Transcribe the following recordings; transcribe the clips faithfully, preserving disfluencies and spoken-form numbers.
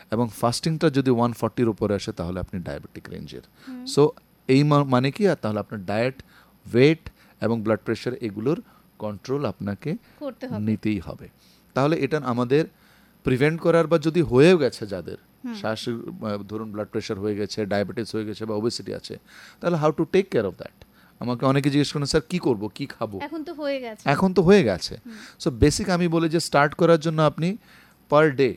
এবং ফাস্টিংটা যদি ওয়ান ফর্টির উপরে আসে তাহলে আপনি ডায়াবেটিক রেঞ্জের। সো এই মানে কি, আর তাহলে আপনার ডায়েট, ওয়েট এবং ব্লাড প্রেশার এগুলোর কন্ট্রোল আপনাকে নিতেই হবে। তাহলে এটা আমাদের প্রিভেন্ট করার, বা যদি হয়েও গেছে যাদের শ্বাস ধরুন ব্লাড প্রেশার হয়ে গেছে, ডায়াবেটিস হয়ে গেছে বা ওবেসিটি আছে, তাহলে how to take care of that. আমাকে অনেকে জিজ্ঞেস করেন স্যার কী করবো, কী খাবো, এখন তো হয়ে গেছে এখন তো হয়ে গেছে সো বেসিক আমি বলি যে স্টার্ট করার জন্য আপনি পার ডে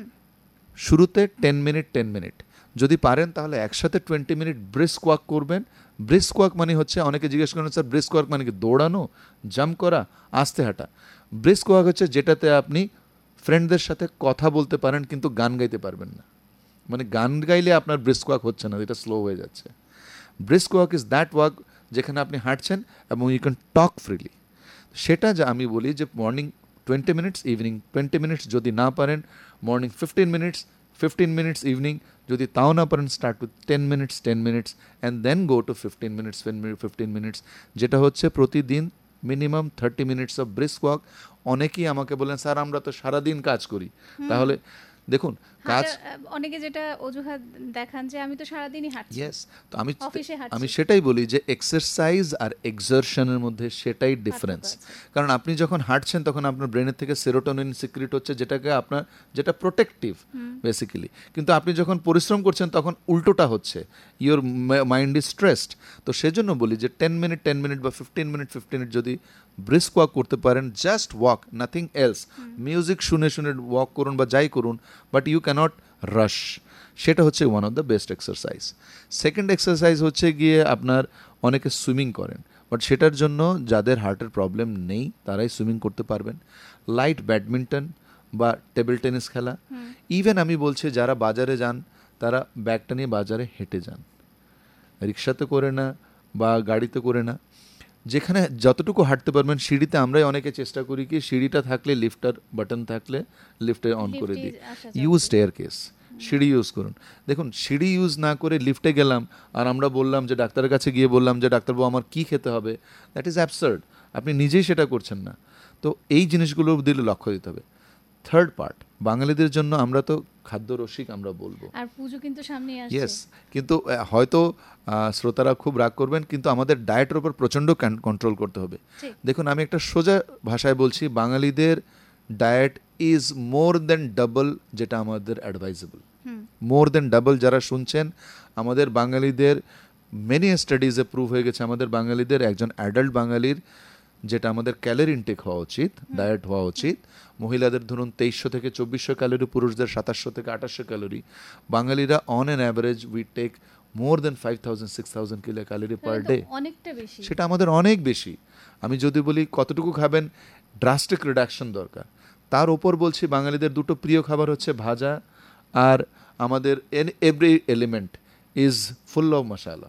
শুরুতে টেন মিনিট টেন মিনিট যদি পারেন তাহলে একসাথে টোয়েন্টি মিনিট ব্রিস্ক ওয়াক করবেন। ব্রিস্ক ওয়াক মানে হচ্ছে, অনেকে জিজ্ঞেস করেন স্যার ব্রিস্ক ওয়াক মানে কি দৌড়ানো, জাম্প করা, আস্তে হাঁটা? ব্রিস্ক ওয়াক হচ্ছে যেটাতে আপনি ফ্রেন্ডদের সাথে কথা বলতে পারেন কিন্তু গান গাইতে পারবেন না। মানে গান গাইলে আপনার ব্রিস্ক ওয়াক হচ্ছে না, এটা স্লো হয়ে যাচ্ছে। Brisk walk is that walk যেখানে আপনি হাঁটছেন এবং ইউ ক্যান টক ফ্রিলি। সেটা যা আমি বলি যে morning twenty minutes, evening twenty minutes, যদি না পারেন morning fifteen minutes, fifteen minutes evening, যদি তাও না পারেন start with ten minutes ten minutes and then go to fifteen minutes fifteen minutes, যেটা হচ্ছে প্রতিদিন minimum thirty minutes of brisk walk. অনেকেই আমাকে বলেন স্যার আমরা তো সারাদিন কাজ করি, তাহলে দেখুন কাজ, অনেকে যেটা অজুহাত দেখান যে আমি তো সারাদিনই হাঁটছি। ইয়েস, তো আমি আমি সেটাই বলি যে এক্সারসাইজ আর এক্সারশনের মধ্যে সেটাই ডিফারেন্স। কারণ আপনি যখন হাঁটছেন তখন আপনার ব্রেনের থেকে সেরোটোনিন সিক্রিট হচ্ছে, যেটাকে আপনার যেটা প্রোটেক্টিভ বেসিক্যালি। কিন্তু আপনি যখন পরিশ্রম করছেন তখন উল্টোটা হচ্ছে, ইওর মাইন্ড ইজ স্ট্রেসড। তো সেজন্য বলি যে টেন মিনিট টেন মিনিট বা ফিফটিন মিনিট ফিফটিন মিনিট যদি ব্রিস্ক ওয়াক করতে পারেন, just walk, nothing else, music শুনে শুনে ওয়াক করুন বা যাই করুন, বাট ইউ ক্যানট রাশ। সেটা হচ্ছে one of the best exercise. Second exercise হচ্ছে গিয়ে আপনার অনেকে সুইমিং করেন, বাট সেটার জন্য যাদের হার্টের প্রবলেম নেই তারাই সুইমিং করতে পারবেন। লাইট ব্যাডমিন্টন বা টেবিল টেনিস খেলা। ইভেন আমি বলছি যারা বাজারে যান তারা ব্যাগটা নিয়ে বাজারে হেঁটে যান, রিক্সাতে করে না বা গাড়িতে করে না, যেখানে যতটুকু হাঁটতে পারবেন। সিঁড়িতে আমরাই অনেকে চেষ্টা করি কি সিঁড়িটা থাকলে, লিফটার বাটন থাকলে লিফটে অন করে দিই। ইউজ স্টেয়ার কেস, সিঁড়ি ইউজ করুন। দেখুন সিঁড়ি ইউজ না করে লিফটে গেলাম আর আমরা বললাম যে ডাক্তারের কাছে গিয়ে বললাম যে ডাক্তারবাবু আমার কী খেতে হবে, দ্যাট ইজ অ্যাবসার্ড। আপনি নিজেই সেটা করছেন না। তো এই জিনিসগুলো দিলে লক্ষ্য দিতে হবে। থার্ড পার্ট, বাঙালিদের জন্য আমরা তো খাদ্য রসিক, আমরা বলবো, আর পুজো কিন্তু সামনে আসছে। ইয়েস, কিন্তু হয়তো শ্রোতারা খুব রাগ করবেন, কিন্তু আমাদের ডায়েটের উপর প্রচণ্ড কন্ট্রোল করতে হবে। দেখুন আমি একটা সোজা ভাষায় বলছি, বাঙালিদের diet is more then double যেটা আমাদের অ্যাডভাইজেবল, মোর দেন ডাবল। যারা শুনছেন আমাদের বাঙালিদের মেনি স্টাডিজে প্রুভ হয়ে গেছে, আমাদের বাঙালিদের, একজন অ্যাডাল্ট বাঙালির যেটা আমাদের ক্যালোরি ইনটেক হওয়া উচিত, ডায়েট হওয়া উচিত, মহিলাদের ধরুন তেইশশো থেকে চব্বিশশো ক্যালোরি, পুরুষদের সাতাশশো থেকে আঠাশশো ক্যালোরি। বাঙালিরা on an average we take more then five thousand six thousand kilo calorie per day, সেটা আমাদের অনেক বেশি। আমি যদি বলি কতটুকু খাবেন, ড্রাস্টিক রিডাকশন দরকার। তার ওপর বলছি বাঙালিদের দুটো প্রিয় খাবার হচ্ছে ভাজা, আর আমাদের every element is full of masala,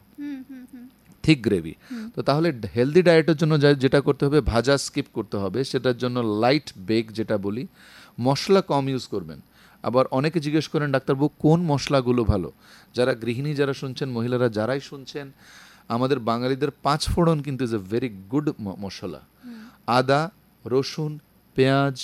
thick gravy. তো তাহলে হেলদি ডায়েটের জন্য যেটা করতে হবে, ভাজা স্কিপ করতে হবে, সেটার জন্য লাইট বেক যেটা বলি, মশলা কম ইউজ করবেন। আবার অনেকে জিজ্ঞেস করেন ডাক্তারবাবু কোন মশলাগুলো ভালো। যারা গৃহিণী যারা শুনছেন, মহিলারা যারাই শুনছেন, আমাদের বাঙালিদের পাঁচ ফোড়ন কিন্তু ইজ এ ভেরি গুড মশলা। আদা, রসুন, পেঁয়াজ,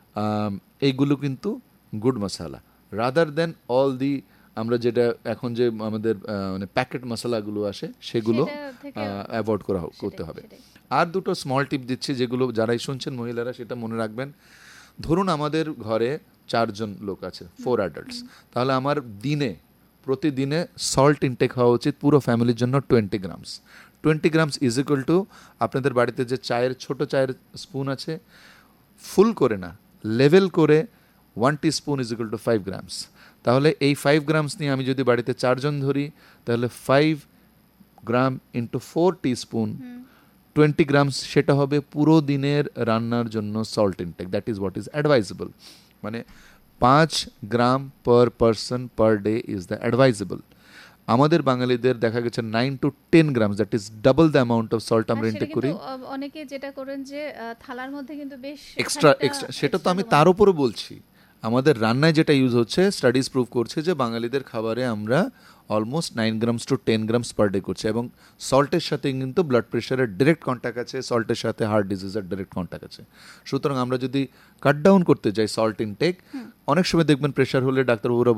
এইগুলো কিন্তু good masala, rather than all the আমরা যেটা এখন যে আমাদের মানে প্যাকেট মশলাগুলো আসে সেগুলো অ্যাভয়েড করা করতে হবে। আর দুটো স্মল টিপ দিচ্ছি যেগুলো যারাই শুনছেন মহিলারা সেটা মনে রাখবেন। ধরুন আমাদের ঘরে চারজন লোক আছে, ফোর অ্যাডাল্টস, তাহলে আমার দিনে প্রতিদিনে সল্ট ইনটেক হওয়া উচিত পুরো ফ্যামিলির জন্য twenty grams. Twenty grams is equal to আপনাদের বাড়িতে যে চায়ের ছোটো চায়ের স্পুন আছে, ফুল করে না, লেভেল করে one T spoon is equal to five grams. তাহলে এই ফাইভ গ্রামস নিয়ে আমি যদি বাড়িতে চারজন ধরি, তাহলে ফাইভ গ্রাম ইন্টু ফোর টি স্পুন টোয়েন্টি গ্রামস, সেটা হবে পুরো দিনের রান্নার জন্য salt intact. That is what is advisable. মানে পাঁচ গ্রাম per person per day is the advisable. আমাদের বাঙালিদের দেখা গেছে nine two ten grams, that is double the amount of salt আমরা ইনটেক করি। অনেকে যেটা করেন যে থালার মধ্যে কিন্তু বেশ এক্সট্রা এক্সট্রা, সেটা তো আমি তার উপরে বলছি। আমাদের রান্নায় যেটা ইউজ হচ্ছে, স্টাডিজ প্রুভ করছে যে বাঙালিদের খাবারে আমরা almost nine grams two ten grams per day করছি, এবং সল্টের সাথে কিন্তু ব্লাড প্রেশারের ডিরেক্ট কন্ট্যাক্ট আছে, সল্টের সাথে হার্ট ডিজিজের ডিরেক্ট কন্ট্যাক্ট আছে। সুতরাং আমরা যদি কাট ডাউন করতে যাই সল্ট ইনটেক, অনেক সময় দেখবেন প্রেশার হলে ডাক্তারবাবুরা